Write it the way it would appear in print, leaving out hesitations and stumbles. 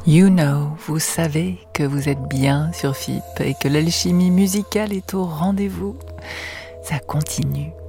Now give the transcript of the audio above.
You know, vous savez que vous êtes bien sur FIP et que l'alchimie musicale est au rendez-vous. Ça continue